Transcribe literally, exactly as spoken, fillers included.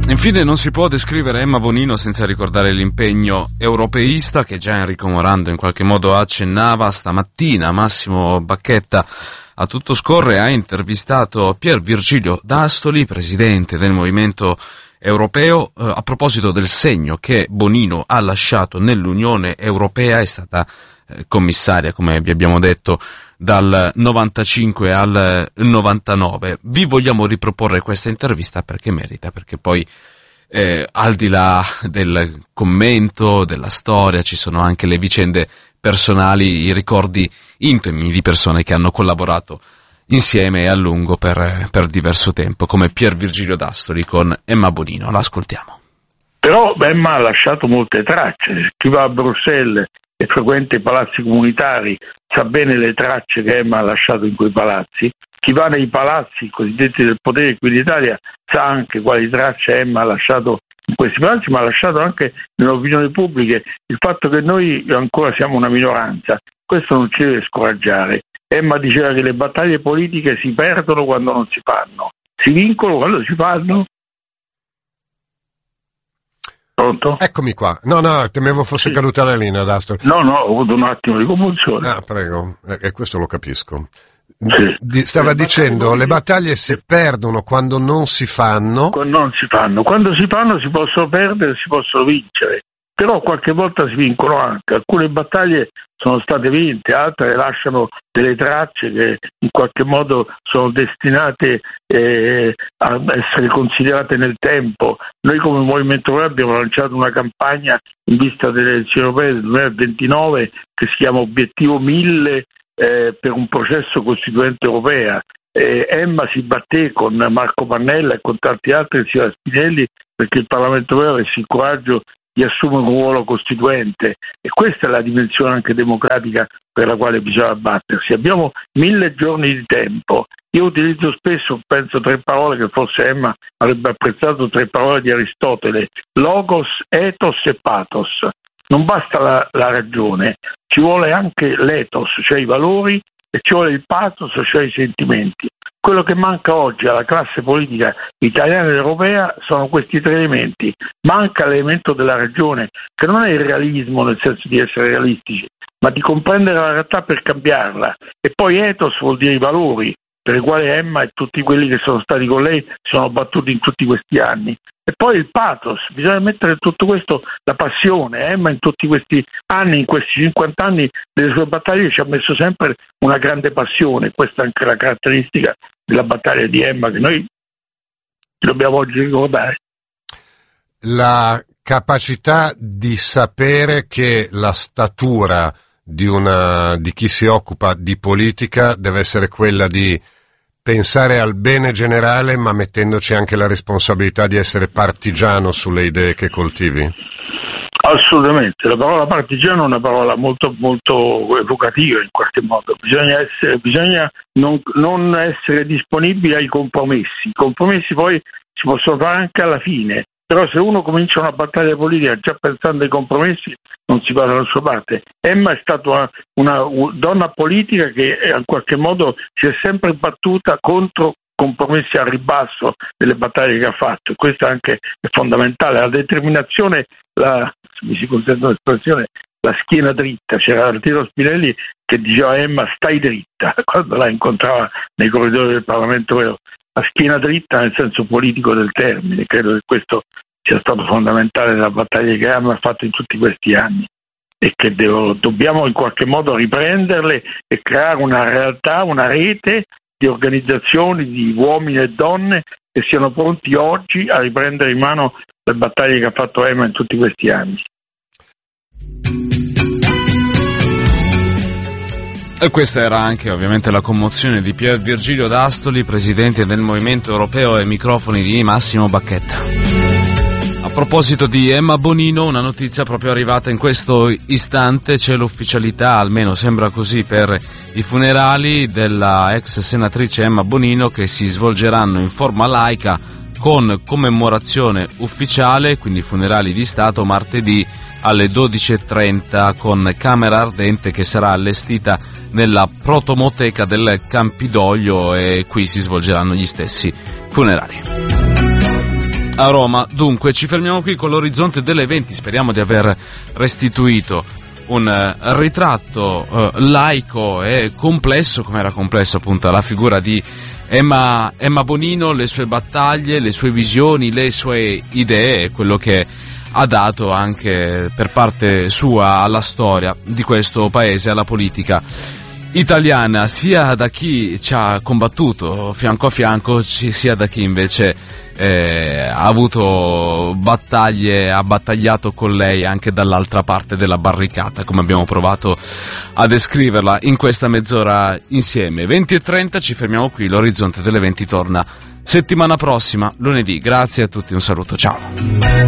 Infine non si può descrivere Emma Bonino senza ricordare l'impegno europeista che già Enrico Morando in qualche modo accennava stamattina. Massimo Bacchetta, a tutto scorre, ha intervistato Pier Virgilio D'Astoli, presidente del Movimento Europeo, eh, a proposito del segno che Bonino ha lasciato nell'Unione Europea. È stata eh, commissaria, come vi abbiamo detto, dal novantacinque al novantanove. Vi vogliamo riproporre questa intervista perché merita, perché poi eh, al di là del commento, della storia, ci sono anche le vicende personali, i ricordi intimi di persone che hanno collaborato insieme e a lungo per, per diverso tempo, come Pier Virgilio D'Astoli con Emma Bonino. L'ascoltiamo. Però Emma ha lasciato molte tracce. Chi va a Bruxelles e frequenta i palazzi comunitari sa bene le tracce che Emma ha lasciato in quei palazzi. Chi va nei palazzi cosiddetti del potere qui in Italia sa anche quali tracce Emma ha lasciato in questi palazzi, ma ha lasciato anche nell'opinione pubblica il fatto che noi ancora siamo una minoranza. Questo non ci deve scoraggiare. Emma diceva che le battaglie politiche si perdono quando non si fanno, si vincono quando si fanno. Pronto? Eccomi qua. No, no, temevo fosse sì. caduta la linea, D'Astoli. No, no, ho avuto un attimo di commozione. Ah, prego, e eh, questo lo capisco. Sì. Di, stava le dicendo, battaglie... le battaglie si sì. perdono quando non si fanno. Quando non si fanno. Quando si fanno si possono perdere, si possono vincere. Però qualche volta si vincono anche. Alcune battaglie sono state vinte, altre lasciano delle tracce che in qualche modo sono destinate eh, a essere considerate nel tempo. Noi come Movimento Europeo abbiamo lanciato una campagna in vista delle elezioni europee del duemilaventinove che si chiama Obiettivo mille eh, per un processo costituente europea. Eh, Emma si batté con Marco Pannella e con tanti altri, sia Spinelli, perché il Parlamento Europeo avesse il coraggio di assumere un ruolo costituente, e questa è la dimensione anche democratica per la quale bisogna battersi. Abbiamo mille giorni di tempo. Io utilizzo spesso, penso, tre parole che forse Emma avrebbe apprezzato, tre parole di Aristotele: logos, ethos e pathos. Non basta la, la ragione, ci vuole anche l'ethos, cioè i valori, e ci vuole il pathos, cioè i sentimenti. Quello che manca oggi alla classe politica italiana ed europea sono questi tre elementi. Manca l'elemento della ragione, che non è il realismo nel senso di essere realistici, ma di comprendere la realtà per cambiarla. E poi ethos vuol dire i valori, per i quali Emma e tutti quelli che sono stati con lei sono battuti in tutti questi anni. E poi il pathos, bisogna mettere in tutto questo la passione. Emma in tutti questi anni, in questi cinquanta anni delle sue battaglie, ci ha messo sempre una grande passione. Questa è anche la caratteristica della battaglia di Emma che noi dobbiamo oggi ricordare. La capacità di sapere che la statura di una di chi si occupa di politica deve essere quella di pensare al bene generale, ma mettendoci anche la responsabilità di essere partigiano sulle idee che coltivi? Assolutamente, la parola partigiano è una parola molto molto evocativa in qualche modo. Bisogna essere, bisogna non, non essere disponibili ai compromessi. I compromessi poi si possono fare anche alla fine, però se uno comincia una battaglia politica già pensando ai compromessi non si va dalla sua parte. Emma è stata una, una, una donna politica che in qualche modo si è sempre battuta contro compromessi al ribasso delle battaglie che ha fatto. Questo anche è fondamentale. La determinazione, la, se mi si consente l'espressione, la schiena dritta. C'era Arturo Spinelli che diceva a Emma stai dritta quando la incontrava nei corridoi del Parlamento Europeo. La schiena dritta nel senso politico del termine. Credo che questo sia stato fondamentale nella battaglia che Emma ha fatto in tutti questi anni, e che devo, dobbiamo in qualche modo riprenderle e creare una realtà, una rete di organizzazioni, di uomini e donne che siano pronti oggi a riprendere in mano le battaglie che ha fatto Emma in tutti questi anni. E questa era anche ovviamente la commozione di Pier Virgilio D'Astoli, presidente del Movimento Europeo, ai microfoni di Massimo Bacchetta. A proposito di Emma Bonino, una notizia proprio arrivata in questo istante: c'è l'ufficialità, almeno sembra così, per i funerali della ex senatrice Emma Bonino, che si svolgeranno in forma laica con commemorazione ufficiale, quindi funerali di Stato, martedì alle dodici e trenta con camera ardente che sarà allestita nella protomoteca del Campidoglio, e qui si svolgeranno gli stessi funerali. a Roma. Dunque ci fermiamo qui con l'orizzonte delle venti, speriamo di aver restituito un uh, ritratto uh, laico e complesso, come era complesso appunto la figura di Emma, Emma Bonino, le sue battaglie, le sue visioni, le sue idee, quello che ha dato anche per parte sua alla storia di questo paese, alla politica italiana, sia da chi ci ha combattuto fianco a fianco, sia da chi invece eh, ha avuto battaglie, ha battagliato con lei anche dall'altra parte della barricata, come abbiamo provato a descriverla in questa mezz'ora insieme. venti e trenta, ci fermiamo qui, l'orizzonte delle venti torna settimana prossima, lunedì. Grazie a tutti, un saluto, ciao.